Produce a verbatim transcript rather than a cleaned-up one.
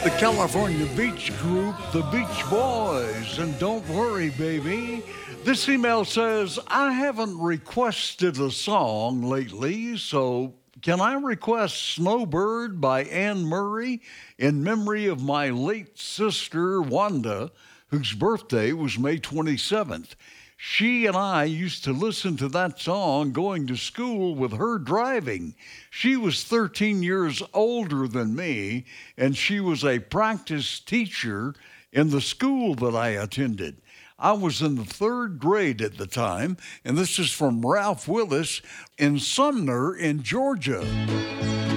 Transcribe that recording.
The California Beach Group, the Beach Boys. And don't worry, baby. This email says, I haven't requested a song lately, so can I request Snowbird by Anne Murray in memory of my late sister, Wanda, whose birthday was May twenty-seventh? She and I used to listen to that song going to school with her driving. She was thirteen years older than me, and she was a practice teacher in the school that I attended. I was in the third grade at the time, and this is from Ralph Willis in Sumner in Georgia.